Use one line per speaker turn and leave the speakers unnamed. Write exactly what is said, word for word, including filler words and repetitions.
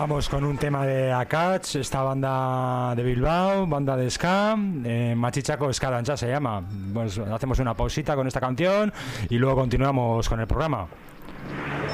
Vamos con un tema de Akats, esta banda de Bilbao, banda de ska, eh, Machichaco Ska Dancha se llama. Pues hacemos una pausita con esta canción y luego continuamos con el programa.